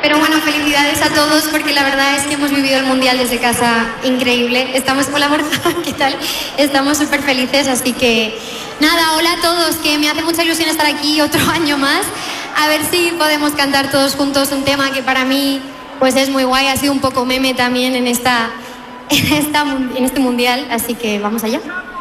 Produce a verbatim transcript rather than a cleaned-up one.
Pero bueno, felicidades a todos porque la verdad es que hemos vivido el Mundial desde casa increíble. Estamos con la Borja, ¿qué tal? Estamos súper felices, así que nada, hola a todos, que me hace mucha ilusión estar aquí otro año más. A ver si podemos cantar todos juntos un tema que para mí pues es muy guay, ha sido un poco meme también en, esta, en, esta, en este Mundial, así que vamos allá.